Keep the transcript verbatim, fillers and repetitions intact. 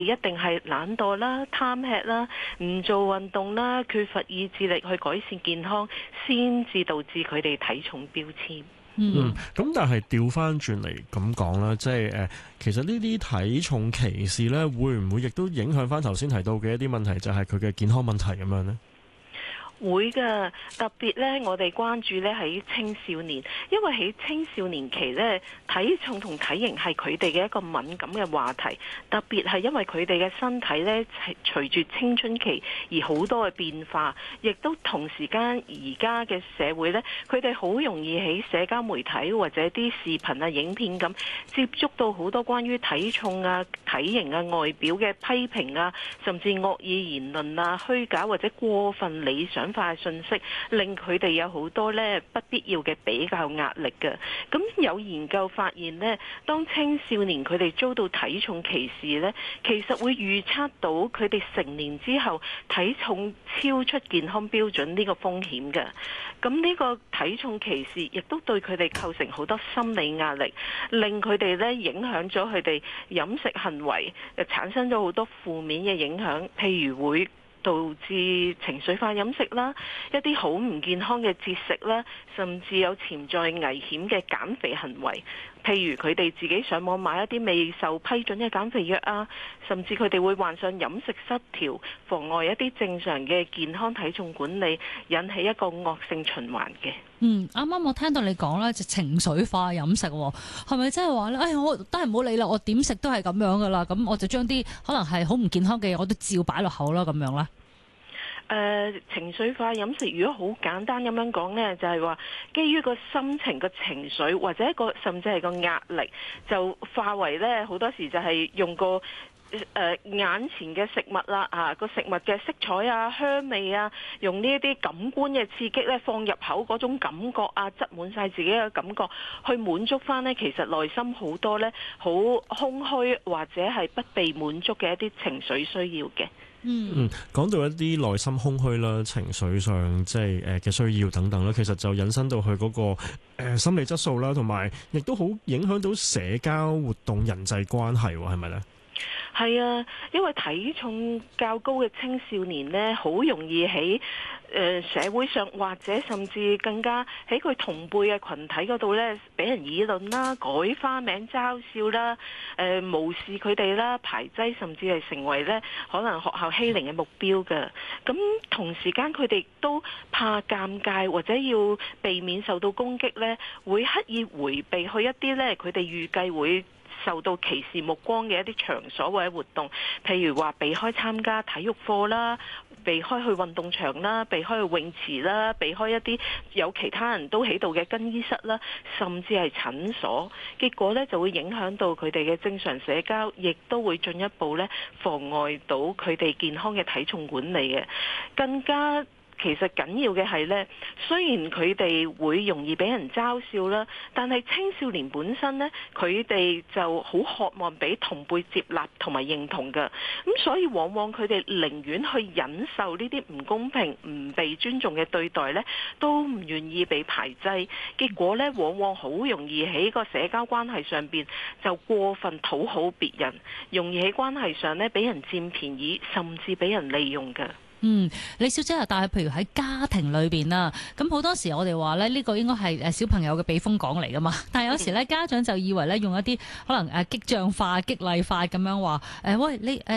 一定係懶惰啦、貪吃啦、唔做運動啦、缺乏意志力去改善健康，先至導致佢哋體重標籤。 嗯，咁但係調翻轉嚟咁講啦，即係誒，其實呢啲體重歧視咧，會唔會亦都影響翻頭先提到嘅一啲問題，就係佢嘅健康問題咁樣呢？ 會㗎，特別呢，我哋關注呢喺青少年，因為喺青少年期呢，體重同體型係佢哋嘅一個敏感嘅話題，特別係因為佢哋嘅身體呢，隨住青春期而好多嘅變化，亦都同時間而家嘅社會呢，佢哋好容易喺社交媒體或者啲視頻啊、影片咁接觸到好多關於體重啊、體型啊、外表嘅批評啊，甚至惡意言論啊、虛假或者過分理想化信息，令佢哋有好多呢不必要嘅比較壓力嘅。咁有研究發現呢，當青少年佢哋遭到體重歧視呢，其實會預測到佢哋成年之後體重超出健康標準呢個風險嘅。咁呢個體重歧視亦都對佢哋構成好多心理壓力，令佢哋呢影響咗佢哋飲食行為，產生咗好多負面嘅影響，譬如會導致情緒化飲食啦，一啲好唔健康嘅節食啦，甚至有潛在危險嘅減肥行為，譬如佢哋自己上網買一啲未受批准嘅減肥藥啊，甚至佢哋會患上飲食失調，妨礙一啲正常嘅健康體重管理，引起一個惡性循環嘅。 嗯，啱啱我聽到你講咧，就情緒化飲食，係咪即係話咧？哎，我都係唔好理啦，我點食都係咁樣噶啦，咁我就將啲可能係好唔健康嘅嘢，我都照擺落口啦，咁樣啦。 誒、呃、情緒化飲食，如果好簡單咁樣講呢，就係、是、話基於個心情、個情緒或者一個甚至係個壓力，就化為呢好多時就係用個誒、呃、眼前嘅食物啦，啊個食物嘅色彩啊、香味啊，用呢一啲感官嘅刺激呢，放入口嗰種感覺啊，擠滿晒自己嘅感覺，去滿足翻呢其實內心好多呢好空虛或者係不被滿足嘅一啲情緒需要嘅。 嗯，講到一啲內心空虛啦、情緒上即係誒嘅需要等等啦，其實就引申到佢嗰、那個誒、呃、心理質素啦，同埋亦都好影響到社交活動、人際關係，係咪呢？ 係啊，因為體重較高嘅青少年呢，好容易喺誒、呃、社會上或者甚至更加喺佢同輩嘅群體嗰度呢，俾人議論啦、改花名嘲笑啦、誒、呃、無視佢哋啦、排擠，甚至係成為呢可能學校欺凌嘅目標嘅。咁同時間佢哋都怕尷尬或者要避免受到攻擊呢，會刻意迴避去一啲呢佢哋預計會受到歧視目光嘅一啲場所或者活動，譬如話避開參加體育課啦，避開去運動場啦，避開去泳池啦，避開一啲有其他人都喺度嘅更衣室啦，甚至係診所，結果呢就會影響到佢哋嘅正常社交，亦都會進一步呢妨礙到佢哋健康嘅體重管理嘅，更加。其實緊要嘅係呢，雖然佢哋會容易俾人嘲笑啦，但係青少年本身呢，佢哋就好渴望俾同輩接納同埋認同㗎。咁所以往往佢哋寧願去忍受呢啲唔公平、唔被尊重嘅對待呢，都唔願意被排擠。結果呢，往往好容易喺個社交關係上邊就過分討好別人，容易喺關係上呢俾人佔便宜，甚至俾人利用㗎。 嗯，李小姐啊，但係譬如喺家庭裏邊啦，咁好多時我哋話咧，呢個應該係誒小朋友嘅避風港嚟噶嘛，但係有時咧家長就以為咧用一啲可能誒激將化、激勵化咁樣話，誒喂你誒。